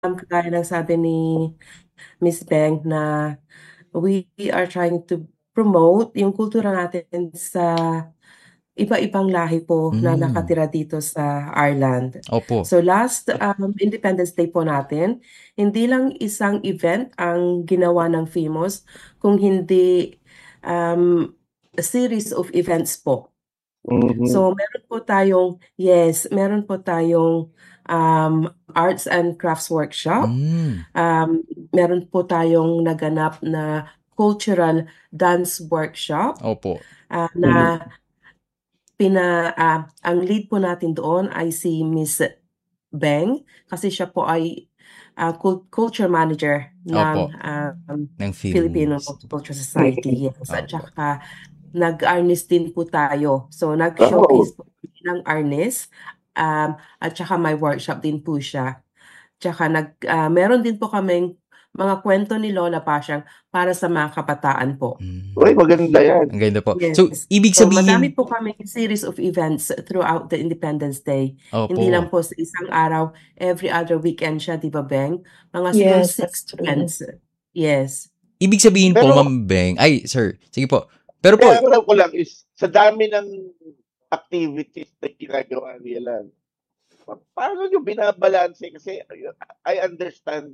kagaya ng sabi ni Miss Beng na we are trying to promote yung kultura natin sa iba-ibang lahi po na Hmm, nakatira dito sa Ireland. opo. So last Independence Day po natin, hindi lang isang event ang ginawa ng FIMOS, kung hindi a series of events po. Mhm. So meron po tayong arts and crafts workshop. Hmm, Meron po tayong naganap na cultural dance workshop opo. na ang lead po natin doon ay si Miss Beng kasi siya po ay culture manager ng Opo, ng Filipino Famous. Culture Society. Yes. At Opo. saka nag-arnis din po tayo. So Oh, nag-showcase po kami ng arnis at saka may workshop din po siya. Tsaka meron din po kaming mga kwento ni Lola Pasyang para sa mga kabataan po. uy, Hmm, maganda yan. ang ganda po. So, Yes. ibig So madami sabihin, po kaming series of events throughout the Independence Day. Hindi opo. lang po sa isang araw, every other weekend siya, di ba, Beng? Mga siguro Yes, that's 6 true. events. Yes. Ibig sabihin po, Pero, Ma'am Beng, ay, sir, sige po. Pero po, kaya alam ko lang is, sa dami ng activities na ginagawa nila, paano nyo binabalanse? Kasi I understand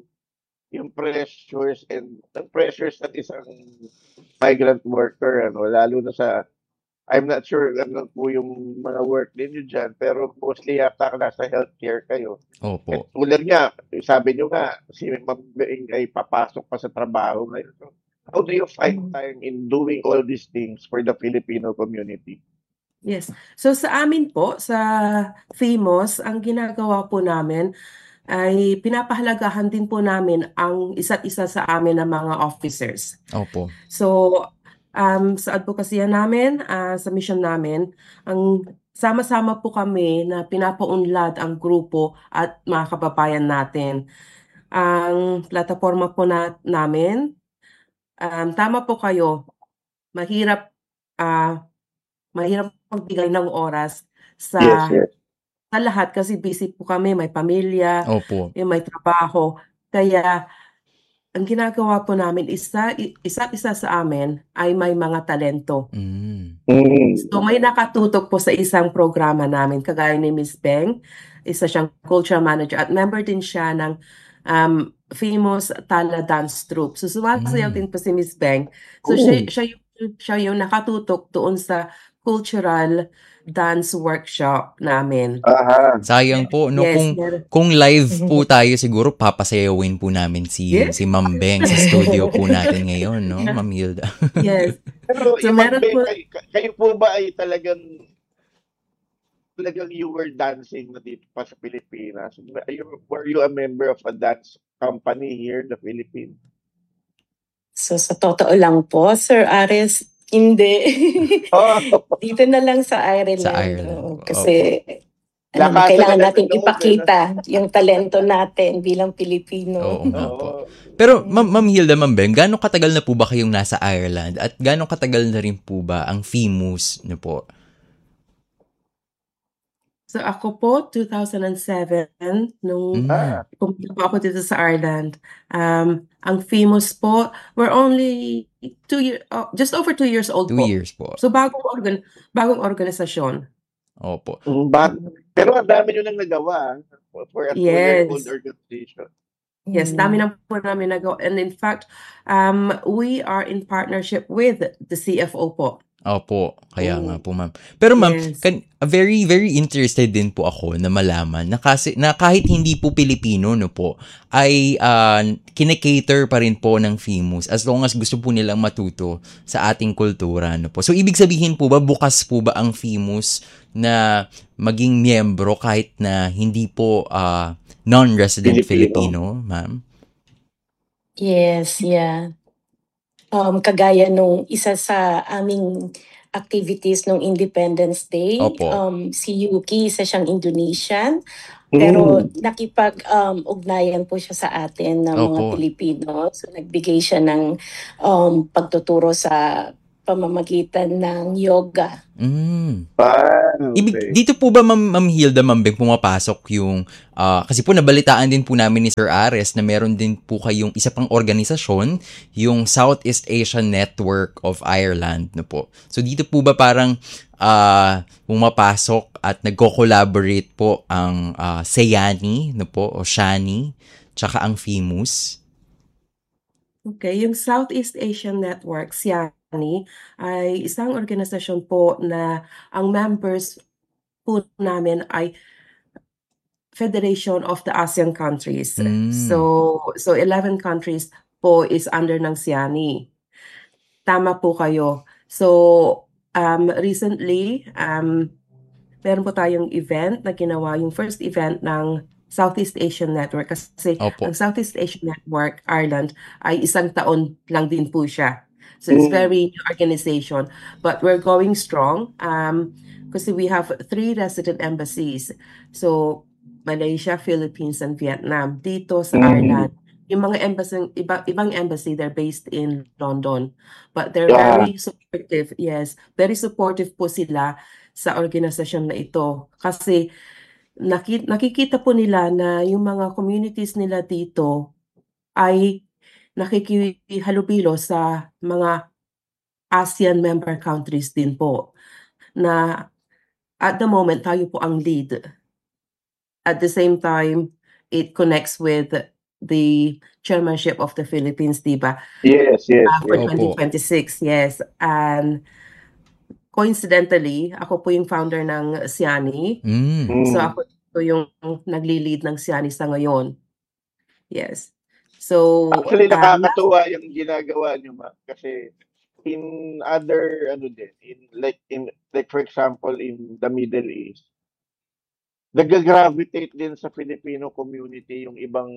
yung pressures and the pressures at isang migrant worker, ano, lalo na sa, I'm not sure ano po yung mga work ninyo dyan, pero mostly yata nasa healthcare kayo. At opo. tulad niya, sabi niyo nga, si Ma'am Beng ay papasok pa sa trabaho ngayon. So, how do you find time in doing all these things for the Filipino community? Yes. So sa amin po, sa FAMOS, ang ginagawa po namin ay pinapahalagahan din po namin ang isa't isa sa amin ng mga officers. Opo. So, sa advokasya namin, sa mission namin, ang sama-sama po kami na pinapaunlad ang grupo at mga kababayan natin. Ang plataforma po namin, tama po kayo, mahirap, ah, mahirap magbigay ng oras sa Yes, yes. sa lahat kasi busy po kami, may pamilya, Opo. may trabaho. Kaya ang ginagawa po namin isa't isa sa amin ay may mga talento. Hmm. So may nakatutok po sa isang programa namin kagaya ni Miss Beng, isa siyang culture manager at member din siya ng famous Tala Dance Troupe. So sumasayaw Hmm. din po si Miss Beng. So Mm. siya yung nakatutok doon sa cultural dance workshop namin. Aha. Sayang po, no? Yes, Kung live po tayo, siguro papasayawin po namin yes, si Ma'am Beng sa studio po natin ngayon, no? Ma'am Hilda. yes. Pero So yung Ma'am meron Beng, po, kayo po ba ay talagang you were dancing na dito pa sa Pilipinas? Were you a member of a dance company here in the Philippines? So sa totoo lang po, Sir Ares, hindi. Oh, Dito na lang sa Ireland. Sa Ireland. Oo, Opo. kasi lakasan kailangan na lang natin ng loob, ipakita yung talento natin bilang Pilipino. Oo nga po. Oo. Pero Ma'am Hilda, Ma'am Beng, gaano katagal na po ba kayong nasa Ireland? At gaano katagal na rin po ba ang FIMUS niyo po? so ako po, 2007, nung Ah, pumunta po ako dito sa Ireland. Ang famous po, we're only just over 2 years old 2 po. years po. So bagong organisasyon. Opo. pero ang dami nyo nang nagawa for a 2-year-old Yes. organization. Yes, dami na po namin nagawa. And in fact, we are in partnership with the CFO po. Opo, kaya nga po, ma'am. Pero ma'am, Yes. very very interested din po ako na malaman na kahit hindi po Pilipino no po ay kinekater pa rin po ng FIMUS as long as gusto po nilang matuto sa ating kultura no po. So ibig sabihin po ba bukas po ba ang FIMUS na maging miyembro kahit na hindi po non-resident Filipino, ma'am? Yes, yeah. Kagaya nung isa sa aming activities nung Independence Day, Opo. si Yuki, isa siyang Indonesian, pero nakipag-ugnayan po siya sa atin ng mga Opo. Pilipino. So nagbigay siya ng pagtuturo sa pamamagitan ng yoga. Okay. Dito po ba, Ma'am Hilda, Ma'am Beng, pumapasok yung, kasi po nabalitaan din po namin ni Sir Ares na meron din po kayong isa pang organisasyon, yung Southeast Asian Network of Ireland, no po. So dito po ba parang pumapasok at nagko-collaborate po ang SEANI, no po, o SHANI, tsaka ang FIMUS? Okay, yung Southeast Asian Network, SIANI, ay isang organisasyon po na ang members po namin ay Federation of the ASEAN countries. So 11 countries po is under ng SIANI. Tama po kayo. So recently, meron po tayong event na ginawa, yung first event ng Southeast Asian Network, kasi Opo. ang Southeast Asian Network Ireland ay 1 taon lang din po siya. So it's very new organization, but we're going strong kasi we have 3 resident embassies. So Malaysia, Philippines, and Vietnam dito sa Ireland. Yung mga embassy, ibang embassy, they're based in London, but they're very supportive. Yes, very supportive po sila sa organisasyon na ito kasi nakikita po nila na yung mga communities nila dito ay nakikihalubilo sa mga ASEAN member countries din po, na at the moment tayo po ang lead. At the same time, it connects with the chairmanship of the Philippines, diba? Yes. For Opo. 2026, yes. And coincidentally, ako po yung founder ng SIANI. So ako po yung nagli-lead ng SIANI sa ngayon. Yes. So Actually, nakakatuwa yung ginagawa niyo, ma'am. Kasi in other, like for example, in the Middle East, nag-gravitate din sa Filipino community yung ibang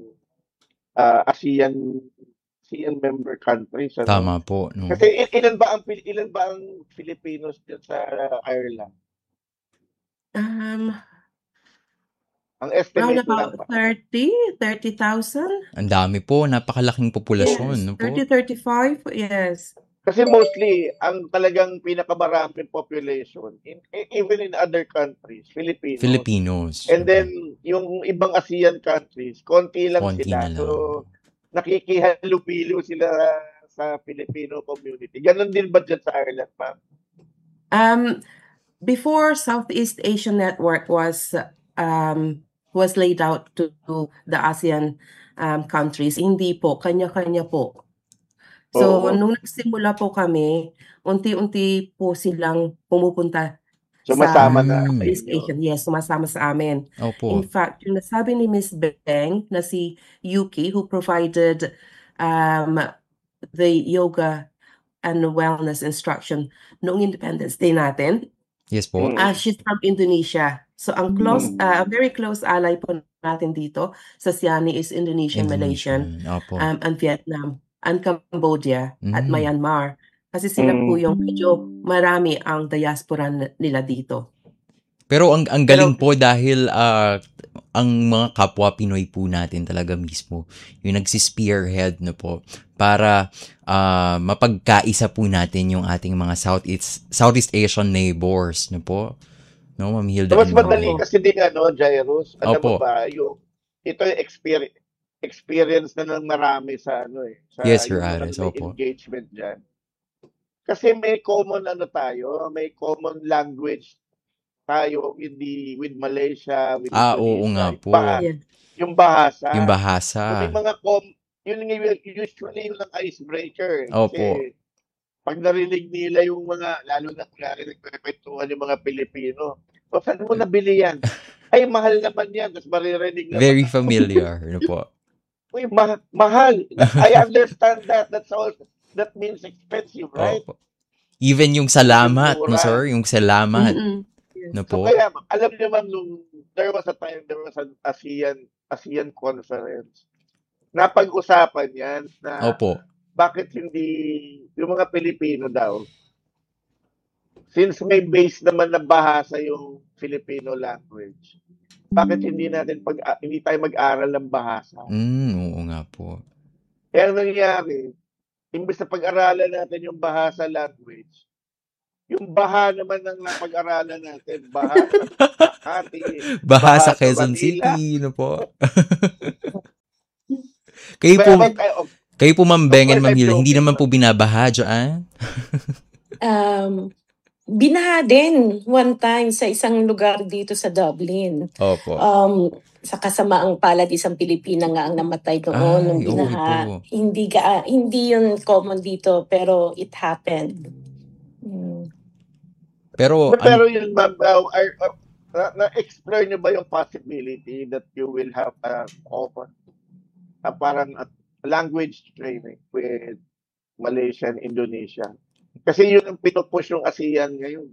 ASEAN member countries. Ano? Tama po. No? Kasi ilan ba ang Filipinos dyan sa Ireland? Ang round estimate lang about ba? 30,000. Ang dami po, napakalaking populasyon. Yes, No po? 30-35, yes. Kasi mostly, ang talagang pinakamaraming population, even in other countries, Filipinos. And then, yung ibang ASEAN countries, konti lang Konti sila. na lang. So, nakikihalubilo sila sa Filipino community. Ganon din ba dyan sa Ireland, ma'am? Before Southeast Asian Network was laid out to the ASEAN countries, hindi po, kanya-kanya po. So, nung nagsimula po kami, unti-unti po silang pumupunta Sumasama na sa sa East inyo. Asian. Yes, sumasama sa amin. Opo. In fact, yung nasabi ni Miss Beng na si Yuki, who provided the yoga and wellness instruction noong Independence Day natin, Yes po. she's from Indonesia. So ang very close ally po natin dito sa SIANI is Indonesian, Malaysian, Opo. and Vietnam, and Cambodia, at Myanmar. Kasi sila po yung medyo marami ang diaspora nila dito. Pero ang galing po dahil ang mga kapwa Pinoy po natin talaga mismo yung nagsispearhead na po para mapagkaisa po natin yung ating mga Southeast Asian neighbors na po. No, Ma'am Hilda. Mas madali kasi din Jairus. Alam mo Opo. ba, ito yung experience na ng marami sa sa Yes, Sir yung mga Ares. may Opo. engagement dyan. Kasi may common tayo, may common language tayo with Malaysia, with Indonesia. Oo nga po. Yung bahasa. Yung bahasa. So, may mga usually yung icebreaker. Opo. Kasi pag narinig nila yung mga, lalo na nagkwentuhan yung mga Pilipino, o saan mo nabili yan? Ay, mahal naman yan. Tapos maririnig naman. Very familiar. Ano po? Uy, mahal. I understand that. That means expensive, right? Opo. Even yung salamat, no sir? Yung salamat. No So po? kaya, alam niyo ma'am, there was an ASEAN conference. Napag-usapan yan na Opo. bakit hindi yung mga Pilipino daw, since may base naman na bahasa yung Filipino language, bakit hindi tayo mag-aral ng bahasa? Oo nga po. Kaya ang nangyari, imbes na pag-aralan natin yung Bahasa language, yung Baha naman ang napag-aralan natin. Baha sa Makati, Baha Baha sa sa Quezon Manila. City, no po. Kayo po, Kaya, Ma'am of Beng and course, Ma'am I'm Hilda, hindi joking. naman po binabaha dyan. Binaha din one time sa isang lugar dito sa Dublin. Opo. Sa kasamaang palad, isang Pilipina nga ang namatay doon nung Ay, oo binaha. po. Hindi yun common dito, pero it happened. Pero, Pero yun, ma'am, na-explore nyo ba yung possibility that you will have a common, parang language training with Malaysia and Indonesia? Kasi yun ang pinupush yung ASEAN ngayon.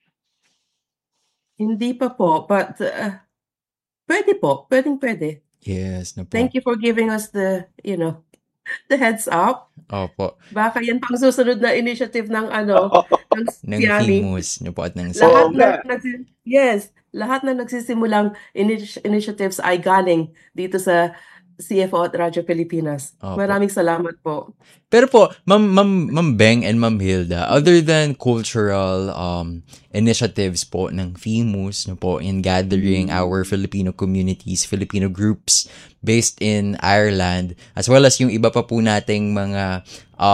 Hindi pa po, but pwede po. Pwede. yes, no po. Thank you for giving us the heads up. Opo. Baka yan pang susunod na initiative ng ng Ng Siani. FIMUS, no po, at ng Lahat Oo na nga. lahat na nagsisimulang initiatives ay galing dito sa CFO at Radyo Pilipinas. Opo. Maraming salamat po. Pero po, Ma'am Beng and Ma'am Hilda, other than cultural initiatives po ng FIMUS, no po, in gathering our Filipino communities, Filipino groups based in Ireland, as well as yung iba pa po nating mga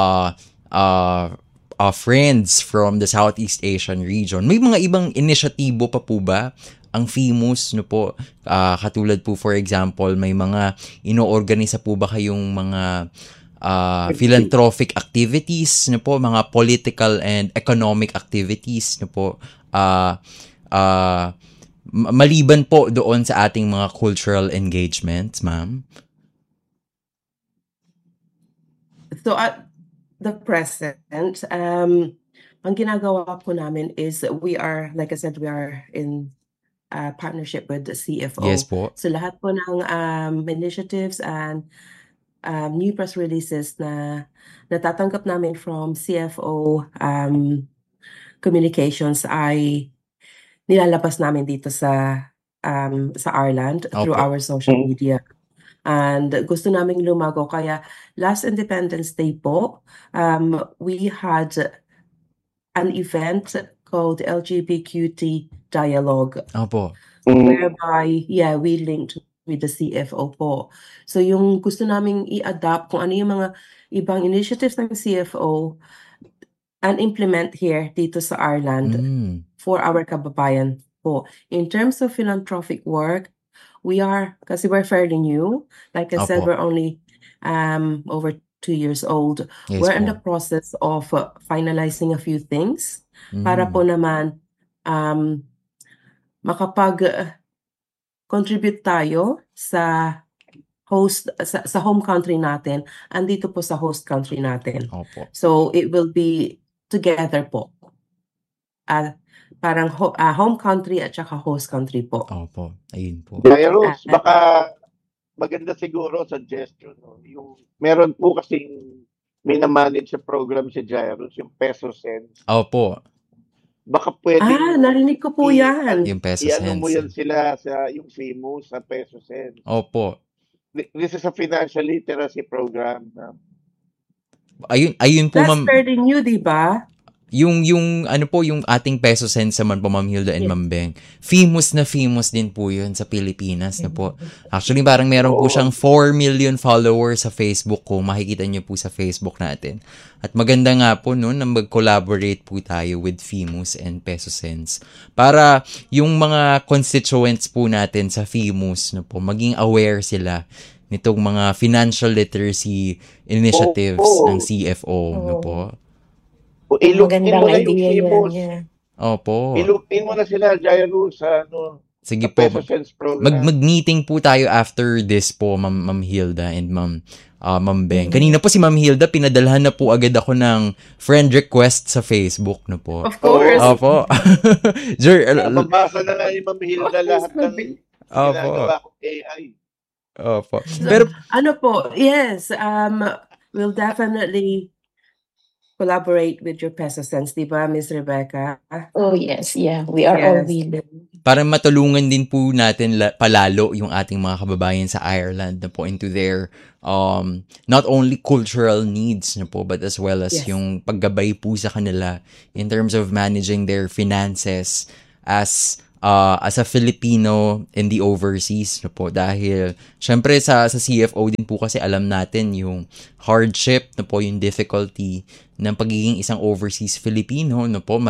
friends from the Southeast Asian region, may mga ibang inisyatibo pa po ba ang FIMUS, no po? Katulad po, for example, may mga ino-organisa po ba kayong mga philanthropic activities, no po? Mga political and economic activities, no po? Maliban po doon sa ating mga cultural engagements, ma'am? So at the present, ang ginagawa po namin is we are, like I said, we are in partnership with the CFO. Yes po. So lahat po ng initiatives and new press releases na natatanggap namin from CFO communications ay nilalabas namin dito sa Ireland through Opo. our social media. And gusto namin lumago. Kaya last Independence Day po, we had an event called LGBTQT Dialogue. Opo. Whereby, we linked with the CFO po. So yung gusto naming i-adapt kung ano yung mga ibang initiatives ng CFO and implement here dito sa Ireland for our kababayan po. In terms of philanthropic work, kasi we're fairly new. Like I said, Opo. we're only over 2 years old. Yes We're in po. the process of finalizing a few things para po naman makapag-contribute tayo sa sa home country natin, andito po sa host country natin. Opo. So it will be together po. Parang home country at saka host country po. Opo. Ayun po. Jairus, baka maganda siguro suggestion. No? Yung meron po kasing minamanage sa program si Jairus, yung Peso Sense. Opo. Baka pwede narinig ko po yan. Yung Peso i-ano mo Sense. yan sila sa yung FIMUS sa Peso Sense. Opo. This is a financial literacy program. Ayun po, That's ma'am. fairly new, di ba? Yung yung ating Peso Sense naman po, Ma'am Hilda and Ma'am Beng. Famous din po yun sa Pilipinas na po. Actually, parang meron po siyang 4 million followers sa Facebook ko. Makikita niyo po sa Facebook natin. At maganda nga po no, na mag-collaborate po tayo with FIMUS and Peso Sense. Para yung mga constituents po natin sa FIMUS no po, maging aware sila nitong mga financial literacy initiatives ng CFO no po. Ilupin mo na yung FIMUS. Opo. Ilupin mo na sila, Jairus, sa Sige po. Peso Sense program. Mag-meeting po tayo after this po, Ma'am Hilda and Ma'am Beng. Kanina po si Ma'am Hilda, pinadalhan na po agad ako ng friend request sa Facebook na po. Of course. Opo. Mabasa na nga ni Ma'am Hilda lahat ng ginagawa kong AI. Opo. Pero, yes, we'll definitely collaborate with your peso sense, di ba, Miss Rebecca? Oh yes, yeah, we are all Yes. willing. Para matulungan din po natin palalo yung ating mga kababayan sa Ireland na po into their not only cultural needs na po but as well as Yes. yung paggabay po sa kanila in terms of managing their finances as a Filipino in the overseas na po, dahil syempre sa CFO din po kasi alam natin yung hardship na po, yung difficulty ng pagiging isang overseas Filipino na po.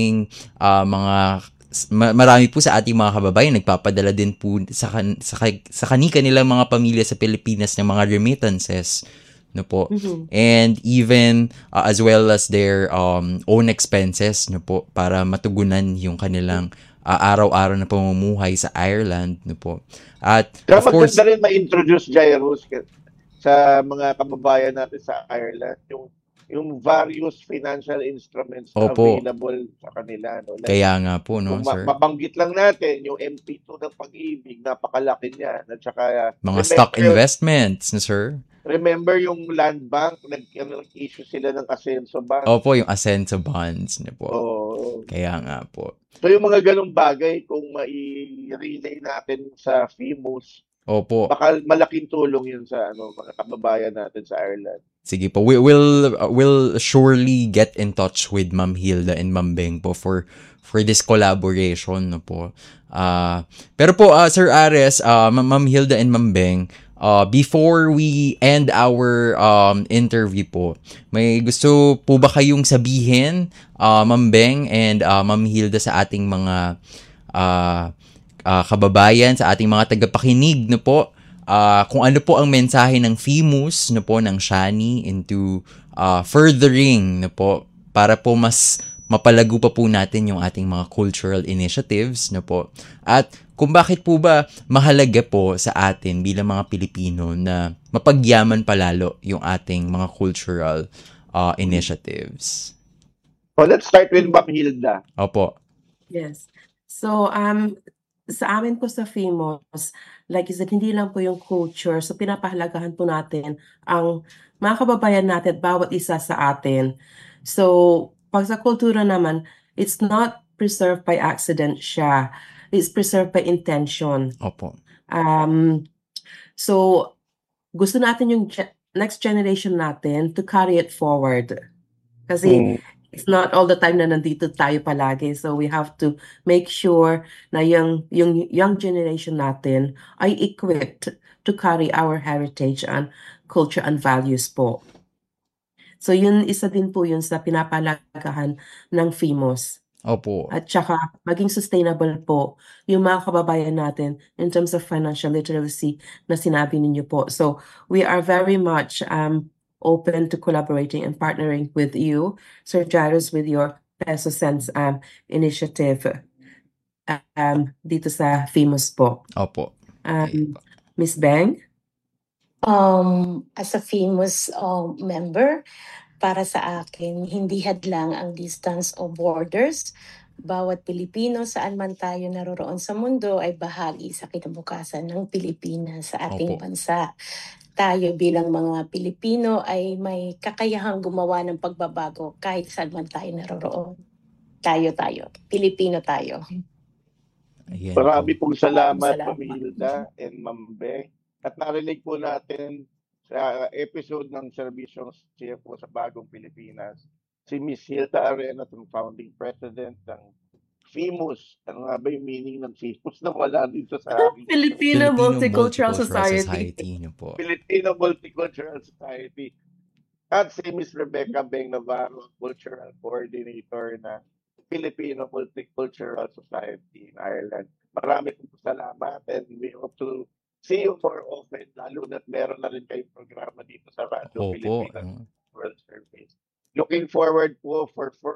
Marami po sa ating mga kababayan nagpapadala din po sa kanilang mga pamilya sa Pilipinas ng mga remittances no po. And even as well as their own expenses no po, para matugunan yung kanilang araw-araw na pamumuhay sa Ireland no po. At Kaya of course, maganda rin ma-introduce, Jairus, sa mga kababayan natin sa Ireland, yung various financial instruments na Opo. available sa kanila. No? Like, kaya nga po no, sir. mabanggit lang natin yung MP2 ng Pag-ibig, napakalaki niya. At saka, Mga stock investments no, sir. Remember yung Land Bank, nag-issue sila ng Asenso Bank. Opo, yung Asenso bonds no po. Oh. Kaya nga po. So yung mga ganong bagay, kung mai-relay natin sa FIMUS, Opo. baka malaking tulong yun sa mga kababayan natin sa Ireland. Sige po, we'll surely get in touch with Ma'am Hilda and Ma'am Beng po for this collaboration no po. Pero po Sir Ares, Ma'am Hilda and Ma'am Beng, before we end our interview po, may gusto po ba kayong sabihin, Ma'am Beng and Ma'am Hilda, sa ating mga kababayan, sa ating mga tagapakinig no po, kung ano po ang mensahe ng FIMUS no po, ng Shani into furthering no po, para po mas mapalago pa po natin yung ating mga cultural initiatives no po, at kung bakit po ba mahalaga po sa atin bilang mga Pilipino na mapagyaman palalo yung ating mga cultural initiatives. So let's start with Ma'am Hilda. Opo. Yes. So, sa amin po sa FIMUS, like you said, hindi lang po yung culture. So, pinapahalagahan po natin ang mga kababayan natin, bawat isa sa atin. So, pag sa kultura naman, it's not preserved by accident siya. It's preserved by intention. Opo. So, gusto natin yung next generation natin to carry it forward. Kasi, it's not all the time na nandito tayo palagi. So we have to make sure na yung young generation natin ay equipped to carry our heritage and culture and values po. So yun, isa din po yun sa pinapalagahan ng FIMUS. Opo. At saka maging sustainable po yung mga kababayan natin in terms of financial literacy na sinabi ninyo po. So we are very much open to collaborating and partnering with you, Sir Jairus, with your Peso Sense initiative dito sa FIMUS po. Opo. Miss Beng? As a FIMUS member, para sa akin, hindi hadlang ang distance o borders. Bawat Pilipino, saan man tayo naroroon sa mundo, ay bahagi sa kinabukasan ng Pilipinas sa ating bansa. Tayo bilang mga Pilipino ay may kakayahang gumawa ng pagbabago kahit saan man tayo naroroon. Tayo. Pilipino tayo. Ayan. Marami pong salamat, Ma'am Hilda and Ma'am Beng. At narinig po natin sa episode ng Serbisyong CFO sa Bagong Pilipinas, si Miss Hilda Arenas, ang founding president ng FIMUS. Ano nga ba yung meaning ng FIMUS na wala dito sa akin? Filipino Multicultural Society. Po. Filipino Multicultural Society. At si Miss Rebecca Beng Navarro, Cultural Coordinator na Filipino Multicultural Society in Ireland. Marami pong salamat and we hope to see you more often, lalo na't meron na rin kayong programa dito sa Radyo Pilipinas World Service. Looking forward po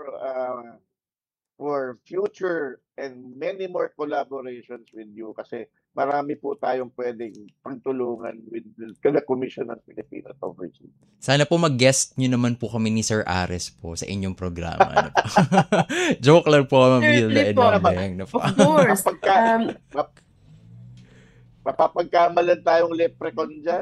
for future and many more collaborations with you kasi marami po tayong pwedeng pagtulungan with the Commission on Filipino Overseas. Sana po mag-guest nyo naman po kami ni Sir Ares po sa inyong programa. Ano po? Joke lang po, Ma'am Hilda and Ma'am Beng. Of course. Mapapagkamalan tayong leprechaun dyan.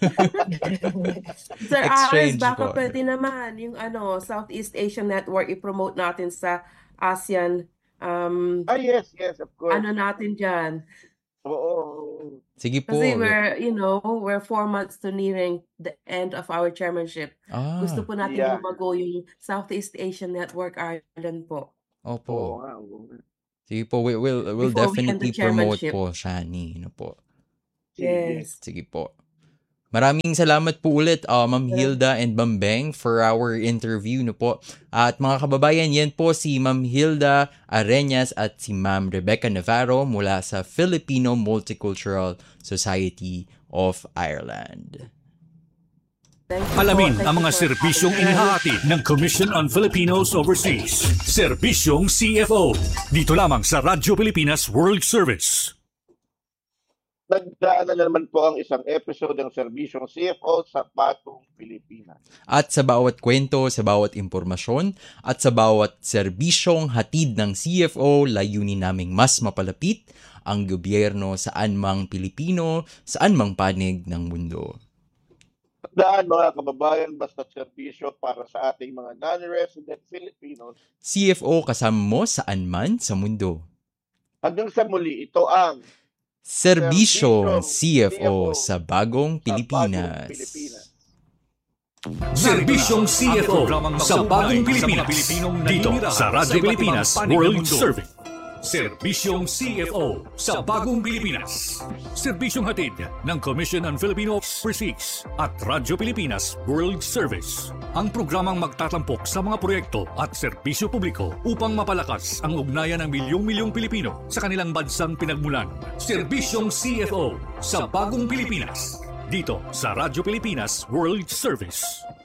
Sir Exchange baka po. pwede naman yung Southeast Asian Network i-promote natin sa ASEAN. Yes, of course. Ano natin dyan? Oo. Sige po. Kasi we're 4 months to nearing the end of our chairmanship. Gusto po natin Yeah. lumago yung Southeast Asian Network Ireland po. Opo. Oo nga. Sige po, we'll Before we end definitely the promote chairmanship. po, Shani. Po. Sige. Yes. Sige po. Maraming salamat po ulit, Ma'am Hilda and Ma'am Beng for our interview, po. At mga kababayan, yan po si Ma'am Hilda Arenas at si Ma'am Rebecca Navarro mula sa Filipino Multicultural Society of Ireland. Thank you po. Alamin Thank ang you mga for serbisyong having us. inihahatid ng Commission on Filipinos Overseas. Serbisyong CFO. Dito lamang sa Radyo Pilipinas World Service. Nagdaan na naman po ang isang episode ng Serbisyong CFO sa Bagong Pilipinas. At sa bawat kwento, sa bawat impormasyon, at sa bawat serbisyong hatid ng CFO, layunin naming mas mapalapit ang gobyerno saan mang Pilipino, saan mang panig ng mundo. Tandaan mga kababayan, basta serbisyo para sa ating mga non-resident Filipinos. CFO kasama mo saan man sa mundo. Hanggang sa muli, ito ang Serbisyong CFO CFO sa Bagong Bagong Pilipinas. Serbisyong CFO sa Bagong Pilipinas. Dito sa Radyo Pilipinas World Service. Serbisyong CFO sa Bagong Pilipinas. Serbisyong hatid ng Commission on Filipino Overseas at Radyo Pilipinas World Service. Ang programang magtatampok sa mga proyekto at serbisyo publiko upang mapalakas ang ugnayan ng milyong-milyong Pilipino sa kanilang bansang pinagmulan. Serbisyong CFO sa Bagong Pilipinas. Dito sa Radyo Pilipinas World Service.